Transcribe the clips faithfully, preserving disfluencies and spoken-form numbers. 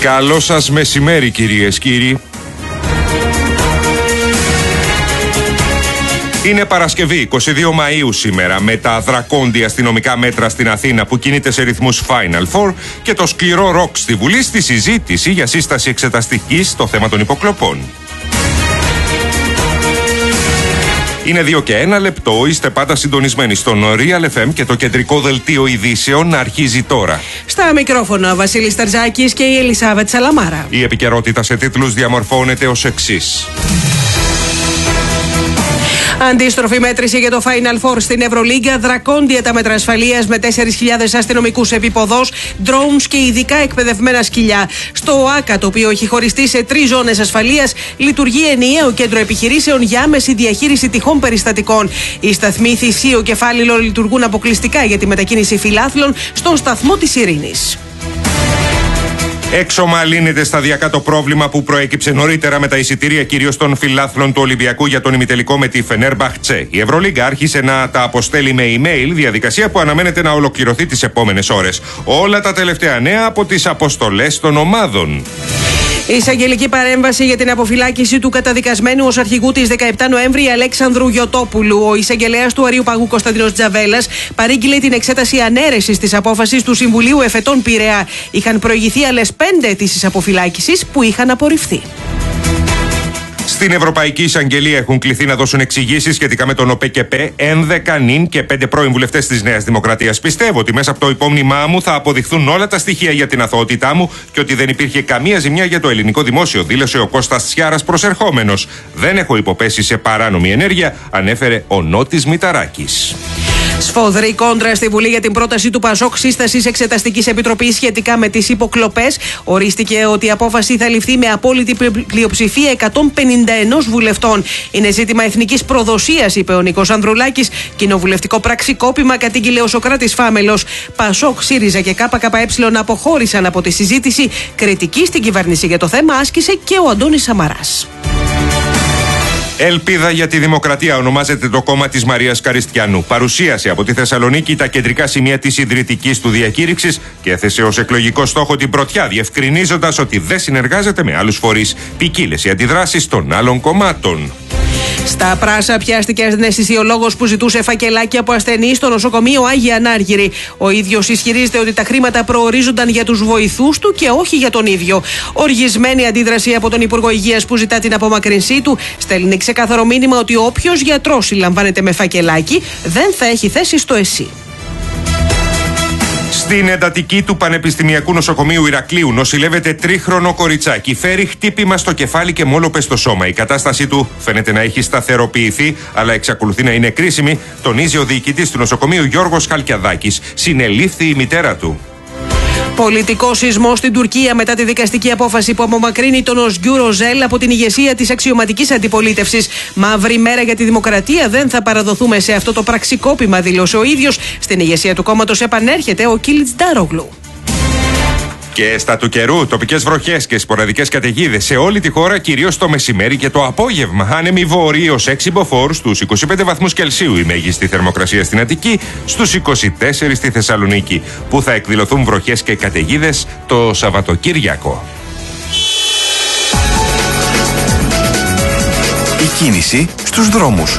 Καλό σας μεσημέρι, κυρίες, κύριοι. Είναι Παρασκευή, είκοσι δύο Μαΐου σήμερα, με τα δρακόντια αστυνομικά μέτρα στην Αθήνα που κινείται σε ρυθμούς Final Four και το σκληρό ροκ στη Βουλή στη συζήτηση για σύσταση εξεταστικής στο θέμα των υποκλοπών. Είναι δύο και ένα λεπτό, είστε πάντα συντονισμένοι στον Real εφ εμ και το κεντρικό δελτίο ειδήσεων αρχίζει τώρα. Στα μικρόφωνα Βασίλης Ταρζάκης και η Ελισάβετ Σαλαμάρα. Η επικαιρότητα σε τίτλους διαμορφώνεται ως εξής. Αντίστροφη μέτρηση για το Final Four στην Ευρωλίγκα. Δρακόντια τα μέτρα ασφαλείας με τέσσερις χιλιάδες αστυνομικούς επίποδος, drones και ειδικά εκπαιδευμένα σκυλιά. Στο ΟΑΚΑ, το οποίο έχει χωριστεί σε τρεις ζώνες ασφαλείας, λειτουργεί ενιαίο κέντρο επιχειρήσεων για άμεση διαχείριση τυχών περιστατικών. Οι σταθμοί Θησίο και Φάλιλο λειτουργούν αποκλειστικά για τη μετακίνηση φιλάθλων στον σταθμό της Ειρήνης. Έξωμα λύνεται σταδιακά το πρόβλημα που προέκυψε νωρίτερα με τα εισιτήρια κυρίως των φιλάθλων του Ολυμπιακού για τον ημιτελικό με τη Φενέρμπαχτσε. Η Ευρωλίγκα άρχισε να τα αποστέλει με email, διαδικασία που αναμένεται να ολοκληρωθεί τις επόμενες ώρες. Όλα τα τελευταία νέα από τις αποστολές των ομάδων. Η εισαγγελική παρέμβαση για την αποφυλάκηση του καταδικασμένου ως αρχηγού της δεκαεπτά Νοέμβρη Αλέξανδρου Γιωτόπουλου. Ο εισαγγελέας του Αρείου Παγού Κωνσταντίνος Τζαβέλας παρήγγειλε την εξέταση ανέρεσης της απόφασης του Συμβουλίου Εφετών Πειραιά. Είχαν προηγηθεί άλλες πέντε αιτήσεις αποφυλάκησης που είχαν απορριφθεί. Στην Ευρωπαϊκή Εισαγγελία έχουν κληθεί να δώσουν εξηγήσεις σχετικά με τον ΟΠΕΚΕΠΕ, ΕΝΔΕΚΑ, ΝΙΝ και πέντε πρώην βουλευτές της Νέας Δημοκρατίας. Πιστεύω ότι μέσα από το υπόμνημά μου θα αποδειχθούν όλα τα στοιχεία για την αθωότητά μου και ότι δεν υπήρχε καμία ζημιά για το ελληνικό δημόσιο, δήλωσε ο Κώστας Τσιάρας προσερχόμενος. Δεν έχω υποπέσει σε παράνομη ενέργεια, ανέφερε ο Νότης Μηταράκης. Σφοδρή κόντρα στη Βουλή για την πρόταση του ΠΑΣΟΚ σύστασης εξεταστικής επιτροπής σχετικά με τις υποκλοπές. Ορίστηκε ότι η απόφαση θα ληφθεί με απόλυτη πλειοψηφία εκατόν πενήντα ένα βουλευτών. Είναι ζήτημα εθνικής προδοσίας, είπε ο Νίκος Ανδρουλάκης. Κοινοβουλευτικό πραξικόπημα κατήγγειλε ο Σωκράτης Φάμελος. ΠΑΣΟΚ, ΣΥΡΙΖΑ και ΚΚΕ αποχώρησαν από τη συζήτηση. Κριτική στην κυβέρνηση για το θέμα άσκησε και ο Αντώνης Σαμαράς. Ελπίδα για τη Δημοκρατία ονομάζεται το κόμμα της Μαρίας Καριστιανού. Παρουσίασε από τη Θεσσαλονίκη τα κεντρικά σημεία της ιδρυτικής του διακήρυξης και έθεσε ως εκλογικό στόχο την πρωτιά, διευκρινίζοντας ότι δεν συνεργάζεται με άλλους φορείς. Ποικίλες οι αντιδράσεις των άλλων κομμάτων. Στα Πράσα πιάστηκε ένα αισθησιολόγος που ζητούσε φακελάκι από ασθενείς στο νοσοκομείο Άγια Ανάργυρη. Ο ίδιος ισχυρίζεται ότι τα χρήματα προορίζονταν για τους βοηθούς του και όχι για τον ίδιο. Οργισμένη αντίδραση από τον Υπουργό Υγείας που ζητά την απομακρυνσή του, στέλνει ξεκάθαρο μήνυμα ότι όποιος γιατρός συλλαμβάνεται με φακελάκι δεν θα έχει θέση στο ΕΣΥ. Στην εντατική του Πανεπιστημιακού Νοσοκομείου Ηρακλείου νοσηλεύεται τρίχρονο κοριτσάκι. Φέρει χτύπημα στο κεφάλι και μόλοπε στο σώμα. Η κατάστασή του φαίνεται να έχει σταθεροποιηθεί, αλλά εξακολουθεί να είναι κρίσιμη, τονίζει ο διοικητής του νοσοκομείου Γιώργος Χαλκιαδάκης. Συνελήφθη η μητέρα του. Πολιτικό σεισμό στην Τουρκία μετά τη δικαστική απόφαση που απομακρύνει τον Οσγκιούρ Οζέλ από την ηγεσία της αξιωματικής αντιπολίτευσης. Μαύρη μέρα για τη δημοκρατία, δεν θα παραδοθούμε σε αυτό το πραξικόπημα, δήλωσε ο ίδιος. Στην ηγεσία του κόμματος επανέρχεται ο Κίλιτς Ντάρογλου. Και στα του καιρού, τοπικές βροχές και σποραδικές καταιγίδες σε όλη τη χώρα, κυρίως το μεσημέρι και το απόγευμα. Άνεμοι βόρειοι ως έξι μποφόρ στους είκοσι πέντε βαθμούς Κελσίου η μέγιστη θερμοκρασία στην Αττική, στους είκοσι τέσσερα στη Θεσσαλονίκη, που θα εκδηλωθούν βροχές και καταιγίδες το Σαββατοκύριακο. Η κίνηση στους δρόμους.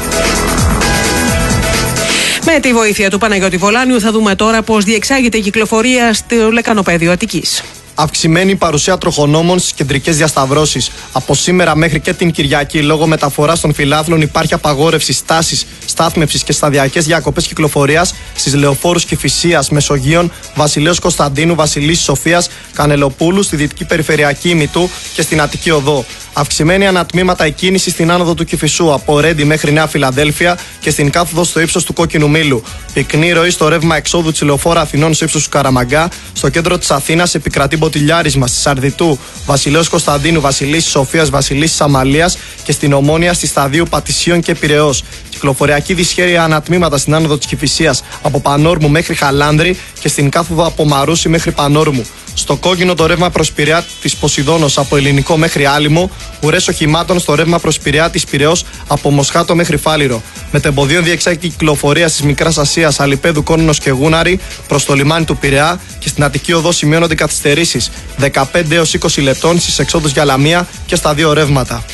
Με τη βοήθεια του Παναγιώτη Βολάνιου θα δούμε τώρα πώς διεξάγεται η κυκλοφορία στο λεκανοπέδιο Αττικής. Αυξημένη παρουσία τροχονόμων στις κεντρικές διασταυρώσεις. Από σήμερα μέχρι και την Κυριακή, λόγω μεταφοράς των φιλάθλων, υπάρχει απαγόρευση στάσης, στάθμευσης και σταδιακές διακοπές κυκλοφορίας στις λεωφόρους Κηφισίας, Μεσογείων, Βασιλέως Κωνσταντίνου, Βασιλίσσης Σοφίας, Κανελοπούλου, στη Δυτική Περιφερειακή Ημιτού και στην Αττική Οδό. Αυξημένη ανατμήματα η κίνηση στην άνοδο του Κηφισού, από Ρέντι μέχρι Νέα Φιλαδέλφια και στην κάθοδο στο ύψος του Κόκκινου Μήλου. Πυκνή ροή στο ρεύμα εξόδου της λεωφόρα Αθηνών στο ύψος του Καραμαγκά. Στο κέντρο της Αθήνας επικρατεί μποτιλιάρισμα στη Σαρδιτού, Βασιλέως Κωνσταντίνου, Βασιλίσσης Σοφίας, Βασιλίσσης Αμαλίας και στην Ομόνια στη Σταδίου Πατησίων και Πειραιώς. Κυκλοφοριακή δυσχέρεια ανατμήματα στην άνοδο της Κηφισίας από Πανόρμου μέχρι Χαλάνδρη και στην κάθοδο από Μαρούσι μέχρι Πανόρμου. Στο κόκκινο το ρεύμα προς Πειραιά της Ποσειδώνος από Ελληνικό μέχρι Άλυμο. Ουρές οχημάτων στο ρεύμα προς Πειραιά της Πειραιώς από Μοσχάτο μέχρι Φάληρο. Μετεμποδίων διεξάγει κυκλοφορία της Μικράς Ασίας, Αλιπέδου, Κόνινος και Γούναρη προς το λιμάνι του Πειραιά και στην Αττική Οδό σημειώνονται καθυστερήσεις δεκαπέντε έως είκοσι λεπτών στις εξόδους για Λαμία και στα δύο ρεύματα.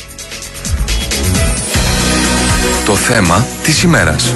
Το θέμα της ημέρας.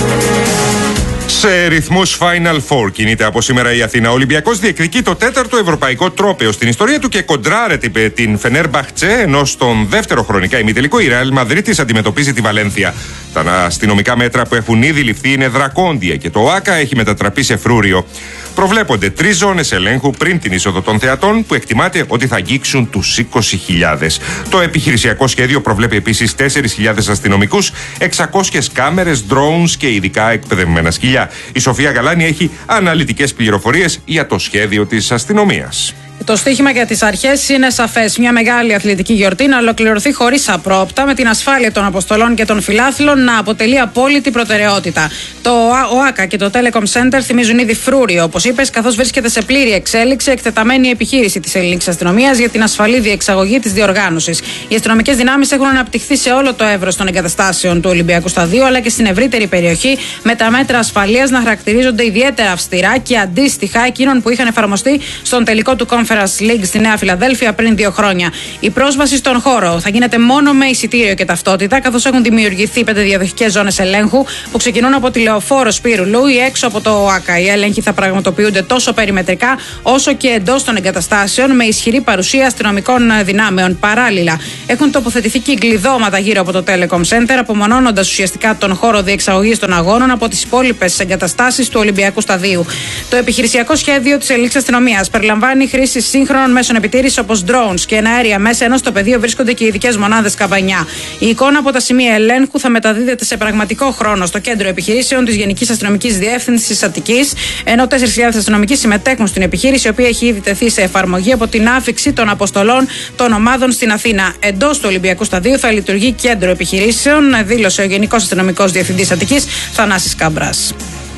Σε ρυθμούς Final Four κινείται από σήμερα η Αθήνα. Ο Ολυμπιακός διεκδικεί το τέταρτο ευρωπαϊκό τρόπαιο στην ιστορία του και κοντράρεται την Φενέρμπαχτσε, ενώ στον δεύτερο χρονικά ημιτελικό η Ρεάλ Μαδρίτης αντιμετωπίζει τη Βαλένθια. Τα αστυνομικά μέτρα που έχουν ήδη ληφθεί είναι δρακόντια και το ΟΑΚΑ έχει μετατραπεί σε φρούριο. Προβλέπονται τρεις ζώνες ελέγχου πριν την είσοδο των θεατών που εκτιμάται ότι θα αγγίξουν τους είκοσι χιλιάδες. Το επιχειρησιακό σχέδιο προβλέπει επίσης τέσσερις χιλιάδες αστυνομικούς, εξακόσιες κάμερες, drones και ειδικά εκπαιδευμένα σκυλιά. Η Σοφία Γαλάνη έχει αναλυτικές πληροφορίες για το σχέδιο της αστυνομίας. Το στίχημα για τις αρχές είναι σαφές. Μια μεγάλη αθλητική γιορτή να ολοκληρωθεί χωρίς απρόπτα, με την ασφάλεια των αποστολών και των φιλάθλων να αποτελεί απόλυτη προτεραιότητα. Το ΟΑΚΑ και το Telecom Center θυμίζουν ήδη φρούριο, όπως είπες, καθώς βρίσκεται σε πλήρη εξέλιξη εκτεταμένη επιχείρηση της ελληνικής αστυνομίας για την ασφαλή διεξαγωγή της διοργάνωσης. Οι αστυνομικές δυνάμεις έχουν αναπτυχθεί σε όλο το εύρος των εγκαταστάσεων του Ολυμπιακού Σταδίου, αλλά και στην ευρύτερη περιοχή, με τα μέτρα ασφαλείας να χαρακτηρίζονται ιδιαίτερα αυστηρά και αντίστοιχα εκείνων που είχαν εφαρμοστεί στον τελικό του Conference League στη Νέα Φιλαδέλφια πριν δύο χρόνια. Η πρόσβαση στον χώρο θα γίνεται μόνο με εισιτήριο και ταυτότητα, καθώς έχουν δημιουργηθεί πέντε διαδοχικές ζώνες ελέγχου που ξεκινούν από τη Λεωφόρο Σπύρου Λού ή έξω από το ΟΑΚΑ. Οι έλεγχοι θα πραγματοποιούνται τόσο περιμετρικά όσο και εντός των εγκαταστάσεων, με ισχυρή παρουσία αστυνομικών δυνάμεων. Παράλληλα, έχουν τοποθετηθεί κυκλειδώματα γύρω από το Telecom Center, απομονώνοντας ουσιαστικά τον χώρο διεξαγωγής των αγώνων από τις υπόλοιπες εγκαταστάσεις του Ολυμπιακού Σταδίου. Το επιχειρησιακό σχέδιο της ελληνικής αστυνομίας περιλαμβάνει χρήση σύγχρονων μέσων επιτήρησης όπως drones και εναέρια μέσα, ενώ στο πεδίο βρίσκονται και οι ειδικές μονάδες καμπανιά. Η εικόνα από τα σημεία ελέγχου θα μεταδίδεται σε πραγματικό χρόνο στο κέντρο επιχειρήσεων της Γενικής Αστυνομικής Διεύθυνσης Αττικής, ενώ τέσσερις χιλιάδες αστυνομικοί συμμετέχουν στην επιχείρηση, η οποία έχει ήδη τεθεί σε εφαρμογή από την άφιξη των αποστολών των ομάδων στην Αθήνα. Εντός του Ολυμπιακού Σταδίου θα λειτουργεί κέντρο επιχειρήσεων, δήλωσε ο Γενικός Αστυνομικός Διευθυντής Αττικής, Θανάσης Κάμπρας.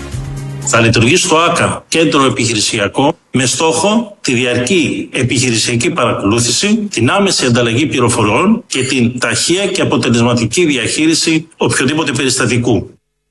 Θα λειτουργήσει το ΆΚΑ κέντρο επιχειρησιακό με στόχο τη διαρκή επιχειρησιακή παρακολούθηση, την άμεση ανταλλαγή πληροφοριών και την ταχεία και αποτελεσματική διαχείριση οποιοδήποτε περιστατικού.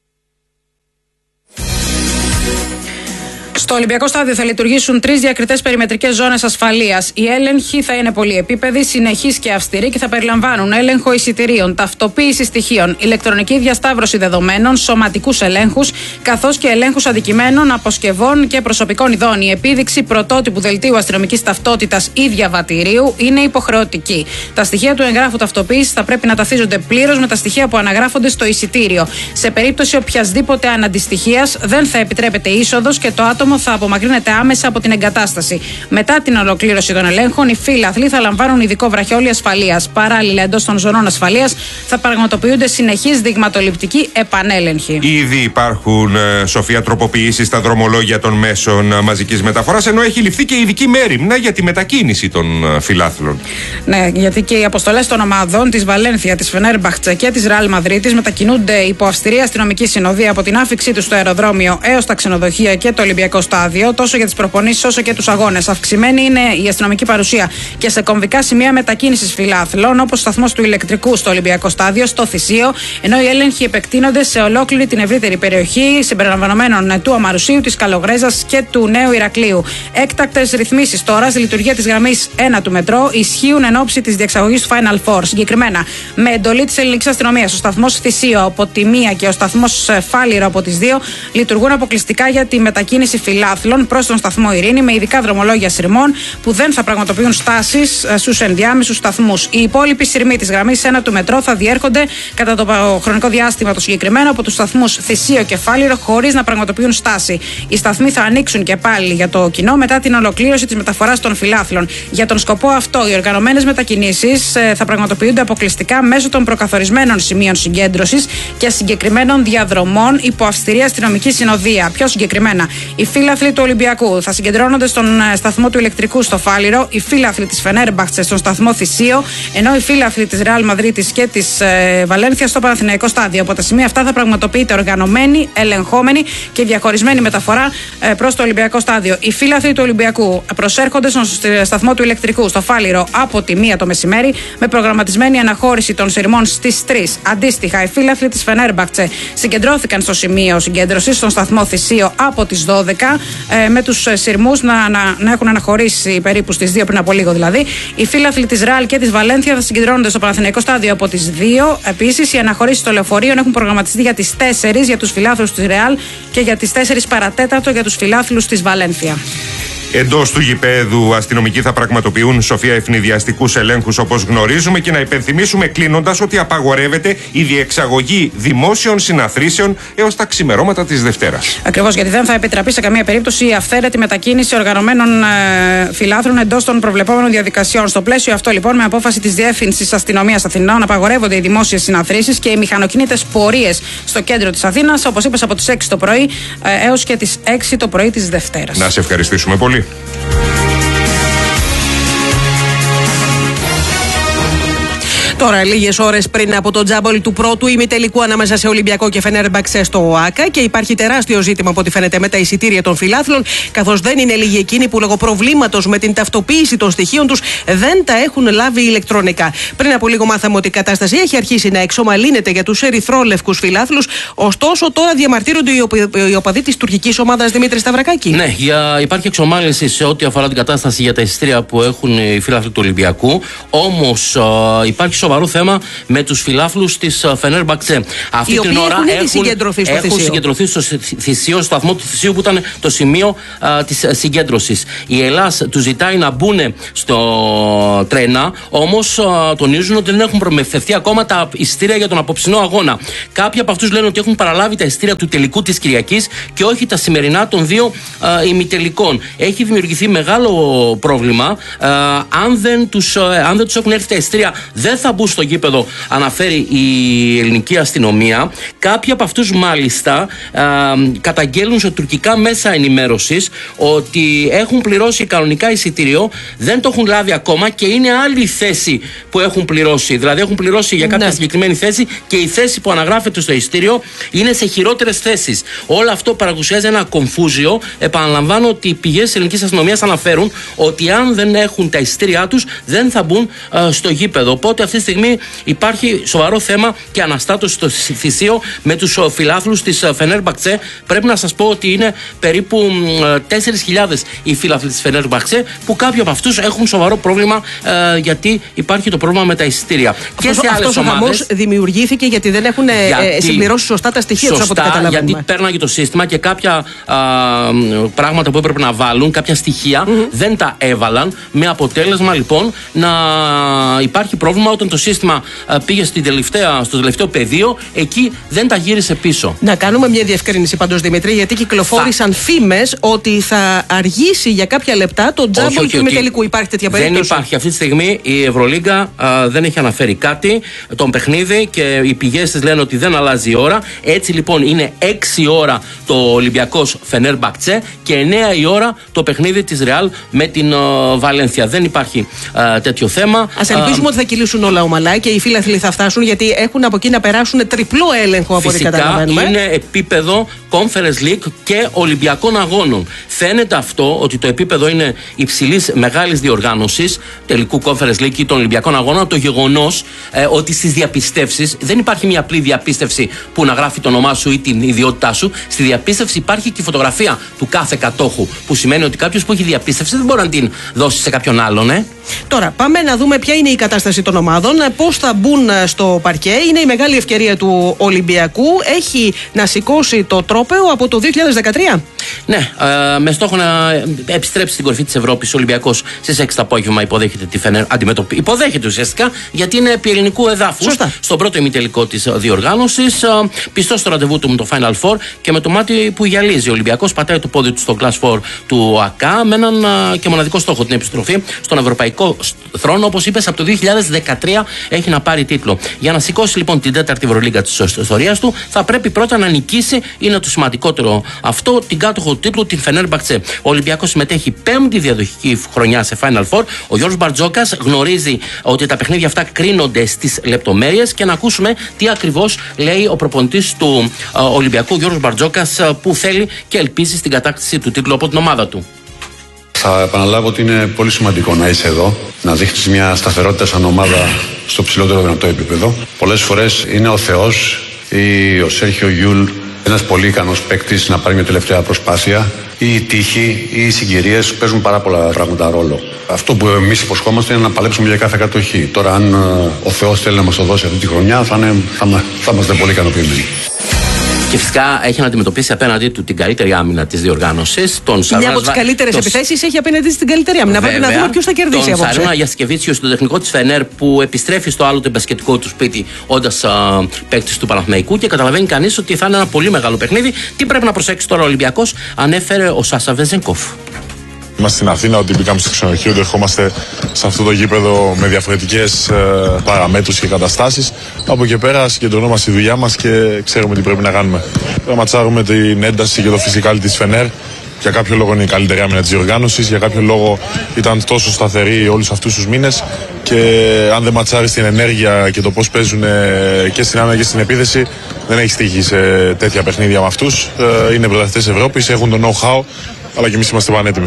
Στο Ολυμπιακό Στάδιο θα λειτουργήσουν τρεις διακριτές περιμετρικές ζώνες ασφαλείας. Οι έλεγχοι θα είναι πολυεπίπεδοι, συνεχείς και αυστηροί και θα περιλαμβάνουν έλεγχο εισιτηρίων, ταυτοποίηση στοιχείων, ηλεκτρονική διασταύρωση δεδομένων, σωματικούς ελέγχους, καθώς και ελέγχους αντικειμένων, αποσκευών και προσωπικών ειδών. Η επίδειξη πρωτότυπου δελτίου αστυνομικής ταυτότητας ή διαβατηρίου είναι υποχρεωτική. Τα στοιχεία του εγγράφου ταυτοποίησης θα πρέπει να ταυτίζονται πλήρως με τα στοιχεία που αναγράφονται στο εισιτήριο. Σε περίπτωση οποιασδήποτε αναντιστοιχίας δεν θα επιτρέπεται είσοδος και το άτομο θα απομακρύνεται άμεσα από την εγκατάσταση. Μετά την ολοκλήρωση των ελέγχων, οι φύλαθλοι θα λαμβάνουν ειδικό βραχιόλι ασφαλείας. Παράλληλα, εντός των ζωνών ασφαλείας θα πραγματοποιούνται συνεχείς δειγματοληπτικοί επανέλεγχοι. Ήδη υπάρχουν, ε, Σοφία, τροποποιήσεις στα δρομολόγια των μέσων μαζικής μεταφοράς, ενώ έχει ληφθεί και ειδική μέριμνα για τη μετακίνηση των ε, φιλάθλων. Ναι, γιατί και οι αποστολές των ομάδων της Βαλένθια, της Φενέρμπαχτσε και της Ρεάλ Μαδρίτης μετακινούνται υπό αυστηρή αστυνομική συνοδεία από την άφιξή τους στο αεροδρόμιο έως τα ξενοδοχεία και το Ολυμπιακό Στάδιο, τόσο για τις προπονήσεις όσο και τους αγώνες. Αυξημένη είναι η αστυνομική παρουσία και σε κομβικά σημεία μετακίνησης φιλάθλων, όπως ο σταθμός του ηλεκτρικού στο Ολυμπιακό Στάδιο, στο Θησίο, ενώ οι έλεγχοι επεκτείνονται σε ολόκληρη την ευρύτερη περιοχή, συμπεριλαμβανομένων του Αμαρουσίου, της Καλογρέζας και του Νέου Ηρακλείου. Έκτακτες ρυθμίσεις τώρα στη λειτουργία της γραμμής ένα του μετρό ισχύουν εν ώψη της διεξαγωγής του Final Four. Συγκεκριμένα, με εντολή της ελληνικής αστυνομίας, ο σταθμός Θησίο από τη μία και ο σταθμός Φάληρο από τις δύο λειτουργούν αποκλειστικά για τη μετακίνηση φιλάθλων προς τον σταθμό Ειρήνη, με ειδικά δρομολόγια σειρμών που δεν θα πραγματοποιούν στάσεις στους ενδιάμεσους σταθμούς. Οι υπόλοιποι σειρμοί της γραμμής ένα του μετρό θα διέρχονται κατά το χρονικό διάστημα το συγκεκριμένο από τους σταθμούς Θησίο και Φάληρο, χωρίς να πραγματοποιούν στάση. Οι σταθμοί θα ανοίξουν και πάλι για το κοινό μετά την ολοκλήρωση της μεταφοράς των φιλάθλων. Για τον σκοπό αυτό, οι οργανωμένες μετακινήσεις θα πραγματοποιούνται αποκλειστικά μέσω των προκαθορισμένων σημείων συγκέντρωσης και συγκεκριμένων διαδρομών υπό αυστηρή αστυνομική συνοδεία. Πιο συγκεκριμένα, οι φίλαθλοι του Ολυμπιακού θα συγκεντρώνονται στον σταθμό του ηλεκτρικού στο Φάληρο, οι φίλαθλοι της Φενέρμπαχτσε στον σταθμό Θησίο, ενώ οι φίλαθλοι της Ρεάλ Μαδρίτης και της ε, Βαλένθια στο Παναθηναϊκό στάδιο. Από τα σημεία αυτά θα πραγματοποιείται οργανωμένη, ελεγχόμενη και διαχωρισμένη μεταφορά ε, προς το Ολυμπιακό στάδιο. Οι φίλαθλοι του Ολυμπιακού προσέρχονται στον σταθμό του ηλεκτρικού στο Φάληρο από τη μία το μεσημέρι, με προγραμματισμένη αναχώρηση των σειρμών στις τρεις. Αντίστοιχα, οι φίλαθλοι της Φενέρμπαχτσε συγκεντρώθηκαν στο σημείο συγκέντρωσης στον σταθμό Θησίο από τις δώδεκα, ε, με τους σειρμούς να, να, να έχουν αναχωρήσει περίπου στις δύο, πριν από λίγο δηλαδή. Οι φίλαθλοι της Ρεάλ και της Βαλένθια θα συγκεντρώνονται στο Παναθηναϊκό στάδιο από τις δύο. Επίσης, οι αναχωρήσεις των λεωφορείων έχουν προγραμματιστεί για τις τέσσερις για τους φιλάθλους της Ρεάλ και για τις τέσσερις παρατέταρτο για τους φιλάθλους της Βαλένθια. Εντός του γηπέδου, αστυνομικοί θα πραγματοποιούν, Σοφία, ευνηδιαστικούς ελέγχους όπως γνωρίζουμε, και να υπενθυμίσουμε κλείνοντας ότι απαγορεύεται η διεξαγωγή δημόσιων συναθρήσεων έως τα ξημερώματα της Δευτέρας. Ακριβώς, γιατί δεν θα επιτραπεί σε καμία περίπτωση η αυθαίρετη μετακίνηση οργανωμένων ε, φιλάθλων εντός των προβλεπόμενων διαδικασιών. Στο πλαίσιο αυτό, λοιπόν, με απόφαση της Διεύθυνσης Αστυνομίας Αθηνών, απαγορεύονται οι δημόσιες συναθρήσεις και οι μηχανοκίνητες πορείες στο κέντρο της Αθήνας, όπως είπες, από τις έξι το πρωί ε, έως και τις έξι το πρωί της Δευτέρας. Να σε ευχαριστήσουμε πολύ. Τώρα, λίγες ώρες πριν από το τζάμπολ του πρώτου ημιτελικού ανάμεσα σε Ολυμπιακό και Φενέρμπαχτσε στο ΟΑΚΑ, και υπάρχει τεράστιο ζήτημα από ό,τι φαίνεται με τα εισιτήρια των φιλάθλων, καθώς δεν είναι λίγοι εκείνοι που λόγω προβλήματος με την ταυτοποίηση των στοιχείων τους δεν τα έχουν λάβει ηλεκτρονικά. Πριν από λίγο μάθαμε ότι η κατάσταση έχει αρχίσει να εξομαλύνεται για τους ερυθρόλευκους φιλάθλους, ωστόσο τώρα διαμαρτύρονται οι οπαδοί της τουρκικής ομάδας, Δημήτρη Σταυρακάκη. Ναι, για, υπάρχει εξομάλυνση σε ό,τι αφορά την κατάσταση για τα εισιτήρια που έχουν οι φιλάθλοι του Ολυμπιακού. Όμως υπάρχει σοβαρό θέμα με τους φιλάθλους της Φενέρμπαχτσε. Αυτή οι την ώρα έχουν, έχουν συγκεντρωθεί στο, έχουν συγκεντρωθεί στο Θησίο, στο σταθμό του Θησίου, που ήταν το σημείο α, της συγκέντρωσης. Η Ελλάς του ζητάει να μπουν στο τρένα, όμως α, τονίζουν ότι δεν έχουν προμηθευτεί ακόμα τα εισιτήρια για τον απόψινό αγώνα. Κάποιοι από αυτούς λένε ότι έχουν παραλάβει τα εισιτήρια του τελικού της Κυριακής και όχι τα σημερινά των δύο α, ημιτελικών. Έχει δημιουργηθεί μεγάλο πρόβλημα. Α, αν, δεν τους, α, αν δεν τους έχουν έρθει τα εισιτήρια, δεν θα μπουν στο γήπεδο, αναφέρει η ελληνική αστυνομία. Κάποιοι από αυτούς μάλιστα α, καταγγέλνουν σε τουρκικά μέσα ενημέρωσης ότι έχουν πληρώσει κανονικά εισιτήριο, δεν το έχουν λάβει ακόμα και είναι άλλη θέση που έχουν πληρώσει. Δηλαδή έχουν πληρώσει για κάποια ναι. συγκεκριμένη θέση και η θέση που αναγράφεται στο εισιτήριο είναι σε χειρότερες θέσεις. Όλο αυτό παρακουσιάζει ένα κομφούζιο. Επαναλαμβάνω ότι οι πηγές της ελληνικής αστυνομίας αναφέρουν ότι αν δεν έχουν τα εισιτήριά τους δεν θα μπουν α, στο γήπεδο. Οπότε αυτή τη στιγμή υπάρχει σοβαρό θέμα και αναστάτωση στο Θησίο με τους φιλάθλους της Φενέρμπαχτσε. Πρέπει να σας πω ότι είναι περίπου τέσσερις χιλιάδες οι φίλαθλοι της Φενέρμπαχτσε, που κάποιοι από αυτούς έχουν σοβαρό πρόβλημα ε, γιατί υπάρχει το πρόβλημα με τα εισιτήρια. Αυτός, και σε άλλες ομάδες. Ο χαμός δημιουργήθηκε γιατί δεν έχουν γιατί, συμπληρώσει σωστά τα στοιχεία τους, από ό,τι καταλαβαίνουμε. Γιατί πέρναγε το σύστημα και κάποια α, πράγματα που έπρεπε να βάλουν, κάποια στοιχεία mm-hmm. δεν τα έβαλαν. Με αποτέλεσμα λοιπόν να υπάρχει πρόβλημα όταν το σύστημα πήγε στην τελευταία, στο τελευταίο πεδίο, εκεί δεν τα γύρισε πίσω. Να κάνουμε μια διευκρίνηση πάντως, Δημήτρη, γιατί κυκλοφόρησαν θα... φήμες ότι θα αργήσει για κάποια λεπτά το τζάμπολ του ημιτελικού. Υπάρχει τέτοια περίπτωση? Δεν υπάρχει. Αυτή τη στιγμή η Ευρωλίγκα α, δεν έχει αναφέρει κάτι, τον παιχνίδι, και οι πηγές της λένε ότι δεν αλλάζει η ώρα. Έτσι λοιπόν είναι έξι ώρα το Ολυμπιακός Φενέρμπαχτσε και εννέα η ώρα το παιχνίδι της Ρεάλ με την α, Βαλένθια. Δεν υπάρχει α, τέτοιο θέμα. Ας ελπίσουμε α, ότι θα κυλήσουν όλα ομαλά και οι φίλαθλοι θα φτάσουν, γιατί έχουν από εκεί να περάσουν τριπλό έλεγχο από ό,τι καταλαβαίνουμε. Είναι επίπεδο Conference League και Ολυμπιακών αγώνων. Φαίνεται αυτό ότι το επίπεδο είναι υψηλής μεγάλης διοργάνωσης, τελικού Conference League ή των Ολυμπιακών αγώνων, το γεγονός ε, ότι στις διαπιστεύσεις δεν υπάρχει μια απλή διαπίστευση που να γράφει το όνομά σου ή την ιδιότητά σου. Στη διαπίστευση υπάρχει και η φωτογραφία του κάθε κατόχου, που σημαίνει ότι κάποιος που έχει διαπίστευση δεν μπορεί να την δώσει σε κάποιον άλλον. Ε. Τώρα, πάμε να δούμε ποια είναι η κατάσταση των ομάδων, πώς θα μπουν στο παρκέ. Είναι η μεγάλη ευκαιρία του Ολυμπιακού. Έχει να σηκώσει το τρόπαιο από το δύο χιλιάδες δεκατρία. Ναι, ε, με στόχο να επιστρέψει στην κορυφή της Ευρώπης. Ο Ολυμπιακός στις έξι το απόγευμα υποδέχεται τη Φενέρ. Αντιμετωπι... Υποδέχεται ουσιαστικά, γιατί είναι επί ελληνικού εδάφους. Στον πρώτο ημιτελικό της διοργάνωσης. Ε, πιστός στο ραντεβού του με το Final Four και με το μάτι που γυαλίζει. Ο Ολυμπιακός πατάει το πόδι του στο Glass Four του ΟΑΚΑ με έναν ε, και μοναδικό στόχο, την επιστροφή στον ευρωπαϊκό θρόνο. Όπως είπες, από το δύο χιλιάδες δεκατρία έχει να πάρει τίτλο. Για να σηκώσει λοιπόν την τέταρτη Ευρωλίγκα της ιστορίας του, θα πρέπει πρώτα να νικήσει, είναι το σημαντικότερο αυτό, την προκάτοχο του τίτλου, την Φενέρμπαχτσε. Ο Ολυμπιακός συμμετέχει πέμπτη διαδοχική χρονιά σε Final Four. Ο Γιώργος Μπαρτζόκας γνωρίζει ότι τα παιχνίδια αυτά κρίνονται στις λεπτομέρειες και να ακούσουμε τι ακριβώς λέει ο προπονητής του Ολυμπιακού, Γιώργος Μπαρτζόκας, που θέλει και ελπίζει στην κατάκτηση του τίτλου από την ομάδα του. Θα επαναλάβω ότι είναι πολύ σημαντικό να είσαι εδώ, να δείχνεις μια σταθερότητα σαν ομάδα στο ψηλότερο δυνατό επίπεδο. Πολλές φορές είναι ο Θεός ή ο Σέρχιο Γιούλ, ένας πολύ ικανός παίκτης, να πάρει μια τελευταία προσπάθεια, ή η τύχη ή οι συγκυρίες παίζουν πάρα πολλά πράγματα ρόλο. Αυτό που εμείς υποσχόμαστε είναι να παλέψουμε για κάθε κατοχή. Τώρα, αν ο Θεός θέλει να μας το δώσει αυτή τη χρονιά, θα, είναι, θα, θα είμαστε πολύ ικανοποιημένοι. Και φυσικά έχει να αντιμετωπίσει απέναντί του την καλύτερη άμυνα της διοργάνωσης. Μια από τις καλύτερες επιθέσεις έχει απέναντί της την καλύτερη άμυνα. Βέβαια, πρέπει να δούμε ποιος θα κερδίσει τον απόψε. Σαρίνα Γιασκεβίτσιο, στο τεχνικό της Φενέρ, που επιστρέφει στο άλλο το μπασκετικό του σπίτι όντας παίκτης του Παναθηναϊκού, και καταλαβαίνει κανείς ότι θα είναι ένα πολύ μεγάλο παιχνίδι. Τι πρέπει να προσέξει τώρα ο Ολυμπιακός, ανέφερε ο Σάσα Βεζενκόφ. Είμαστε στην Αθήνα, ότι μπήκαμε στο ξενοδοχείο, ότι ερχόμαστε σε αυτό το γήπεδο με διαφορετικές ε, παραμέτρους και καταστάσεις. Από εκεί πέρα συγκεντρωνόμαστε στη δουλειά μας και ξέρουμε τι πρέπει να κάνουμε. Πρέπει να ματσάρουμε την ένταση και το φυσικάλι της Φενέρ. Για κάποιο λόγο είναι η καλύτερη άμυνα της διοργάνωσης, για κάποιο λόγο ήταν τόσο σταθερή όλους αυτούς τους μήνες, και αν δεν ματσάρεις την ενέργεια και το πώς παίζουν και στην άμυνα και στην επίθεση, δεν έχεις τύχει σε τέτοια παιχνίδια με αυτούς. Ε, είναι πρωταθλητές Ευρώπης, έχουν το know-how, αλλά και εμείς είμαστε πανέτοιμοι.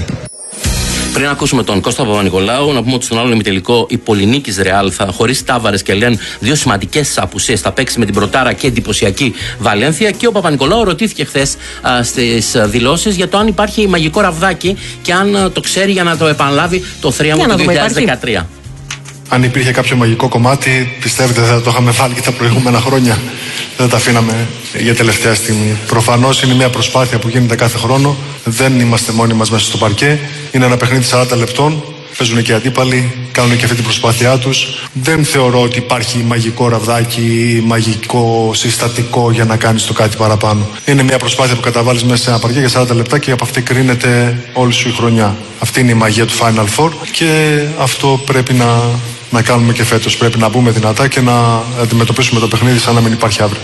Πριν ακούσουμε τον Κώστα Παπα-Νικολάου, να πούμε ότι στον άλλο ημιτελικό η Πολυνίκης Ρεάλ, χωρίς Τάβαρες και Λεν, δύο σημαντικές απουσίες, θα παίξει με την πρωτάρα και εντυπωσιακή Βαλένθια. Και ο Παπα-Νικολάου ρωτήθηκε χθες στις δηλώσεις για το αν υπάρχει μαγικό ραβδάκι και αν α, το ξέρει για να το επαναλάβει το θρίαμβο του δύο χιλιάδες δεκατρία. Αν υπήρχε κάποιο μαγικό κομμάτι, πιστεύετε θα το είχαμε βάλει και τα προηγούμενα χρόνια? Δεν τα αφήναμε για τελευταία στιγμή. Προφανώς είναι μια προσπάθεια που γίνεται κάθε χρόνο. Δεν είμαστε μόνοι μας μέσα στο παρκέ. Είναι ένα παιχνίδι σαράντα λεπτών. Παίζουν και οι αντίπαλοι, κάνουν και αυτή την προσπάθειά τους. Δεν θεωρώ ότι υπάρχει μαγικό ραβδάκι ή μαγικό συστατικό για να κάνεις το κάτι παραπάνω. Είναι μια προσπάθεια που καταβάλεις μέσα σε ένα παρκέ για σαράντα λεπτά και από αυτή κρίνεται όλη σου η χρονιά. Αυτή είναι η μαγεία του Final Four και αυτό πρέπει να, να κάνουμε και φέτος. Πρέπει να μπούμε δυνατά και να αντιμετωπίσουμε το παιχνίδι σαν να μην υπάρχει αύριο.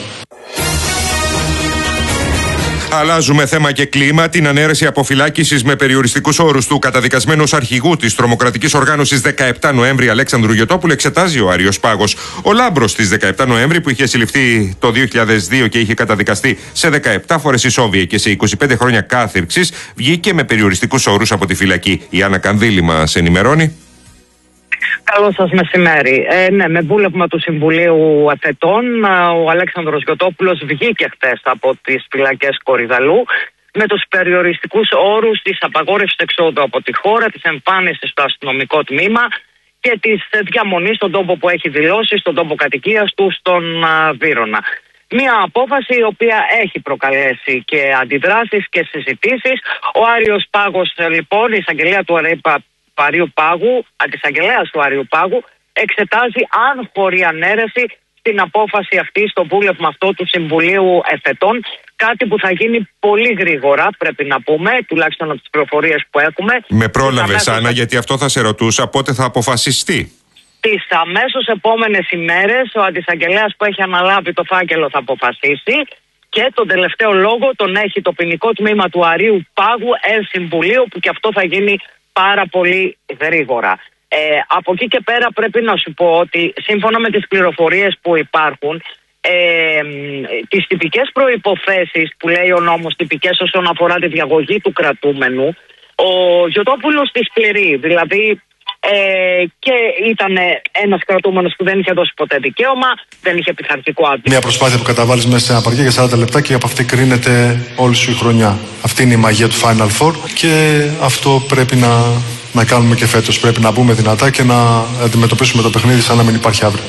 Αλλάζουμε θέμα και κλίμα. Την ανέρεση αποφυλάκησης με περιοριστικούς όρους του καταδικασμένου ως αρχηγού της τρομοκρατικής οργάνωσης δεκαεπτά Νοέμβρη Αλέξανδρου Γιωτόπουλου εξετάζει ο Άριος Πάγος. Ο Λάμπρος της δεκαεπτά Νοέμβρη, που είχε συλληφθεί το δύο χιλιάδες δύο και είχε καταδικαστεί σε δεκαεπτά φορές ισόβια και σε είκοσι πέντε χρόνια κάθυρξης, βγήκε με περιοριστικούς όρους από τη φυλακή. Η Άννα Κανδύλη μας ενημερώνει. Καλό σας μεσημέρι. Ε, ναι, με βούλευμα του Συμβουλίου Αθετών, ο Αλέξανδρος Γιωτόπουλος βγήκε χτες από τις φυλακές Κορυδαλού με τους περιοριστικούς όρους της απαγόρευσης εξόδου από τη χώρα, της εμφάνισης στο αστυνομικό τμήμα και της διαμονής στον τόπο που έχει δηλώσει, στον τόπο κατοικίας του, στον α, Βύρωνα. Μία απόφαση η οποία έχει προκαλέσει και αντιδράσεις και συζητήσεις. Ο Άριος Πάγος, λοιπόν, η εισαγγελία του ΑΡΕΠΑ Αρίου Πάγου, αντισαγγελέας του Αρίου Πάγου, εξετάζει αν χωρεί ανέρεση στην απόφαση αυτή, στο βούλευμα αυτό του Συμβουλίου Εφετών. Κάτι που θα γίνει πολύ γρήγορα, πρέπει να πούμε, τουλάχιστον από τις πληροφορίες που έχουμε. Με πρόλαβες, Άννα, γιατί αυτό θα σε ρωτούσα, πότε θα αποφασιστεί. Τις αμέσως επόμενες ημέρες ο αντισαγγελέας που έχει αναλάβει το φάκελο θα αποφασίσει. Και τον τελευταίο λόγο τον έχει το ποινικό τμήμα του Αρίου Πάγου εν Συμβουλίου, που και αυτό θα γίνει πάρα πολύ γρήγορα. Ε, από εκεί και πέρα πρέπει να σου πω ότι σύμφωνα με τις πληροφορίες που υπάρχουν, ε, τις τυπικές προϋποθέσεις που λέει ο νόμος, τυπικές όσον αφορά τη διαγωγή του κρατούμενου, ο Γιωτόπουλος τις πληρεί. Δηλαδή ε, και ήταν ένας κρατούμενος που δεν είχε δώσει ποτέ δικαίωμα, δεν είχε πειθαρχικό άδειο. Μια προσπάθεια που καταβάλεις μέσα σε ένα παρκέ για σαράντα λεπτά και από αυτή κρίνεται όλη σου η χρονιά. Αυτή είναι η μαγεία του Final Four και αυτό πρέπει να, να κάνουμε και φέτος. Πρέπει να μπούμε δυνατά και να αντιμετωπίσουμε το παιχνίδι σαν να μην υπάρχει αύριο.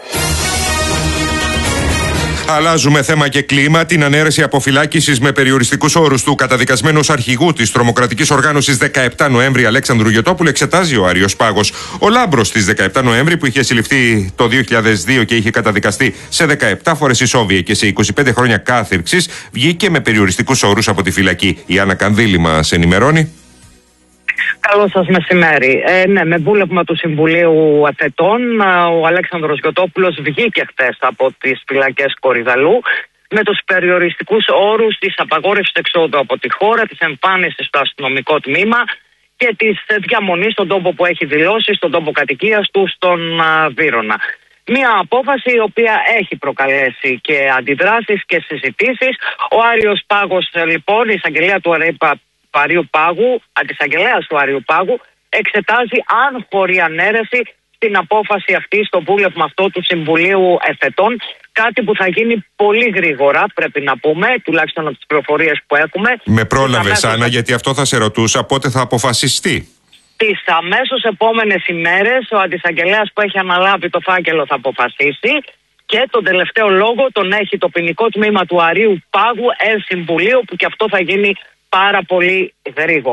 Αλλάζουμε θέμα και κλίμα. Την ανέρεση αποφυλάκησης με περιοριστικούς όρους του καταδικασμένου ως αρχηγού της τρομοκρατικής οργάνωσης δεκαεπτά Νοέμβρη Αλέξανδρου Γιωτόπουλου εξετάζει ο Άριος Πάγος. Ο Λάμπρος της δεκαεπτά Νοέμβρη, που είχε συλληφθεί το δύο χιλιάδες δύο και είχε καταδικαστεί σε δεκαεπτά φορές ισόβια και σε είκοσι πέντε χρόνια κάθυρξης, βγήκε με περιοριστικούς όρους από τη φυλακή. Η Άννα Κανδύλη μας ενημερώνει. Καλό σας μεσημέρι. Ε, ναι, με βούλευμα του Συμβουλίου Αθετών, ο Αλέξανδρος Γιωτόπουλος βγήκε χτες από τις φυλακές Κορυδαλού με τους περιοριστικούς όρους της απαγόρευσης εξόδου από τη χώρα, της εμφάνισης στο αστυνομικό τμήμα και της διαμονής στον τόπο που έχει δηλώσει, στον τόπο κατοικίας του, στον α, Βύρωνα. Μία απόφαση η οποία έχει προκαλέσει και αντιδράσεις και συζητήσεις. Ο Άριος Πάγος, λοιπόν, η εισαγγελέα του Αρείου Πάγου, αντισαγγελέας του Αρείου Πάγου, εξετάζει αν χωρεί ανέρεση στην απόφαση αυτή, στο βούλευμα αυτό του Συμβουλίου Εφετών. Κάτι που θα γίνει πολύ γρήγορα, πρέπει να πούμε, τουλάχιστον από τις πληροφορίες που έχουμε. Με πρόλαβες, Άννα, γιατί αυτό θα σε ρωτούσα, πότε θα αποφασιστεί. Τις αμέσως επόμενες ημέρες ο αντισαγγελέας που έχει αναλάβει το φάκελο θα αποφασίσει και τον τελευταίο λόγο τον έχει το ποινικό τμήμα του Αρείου Πάγου εν Συμβουλίου, που και αυτό θα γίνει πάρα πολύ γρήγορα.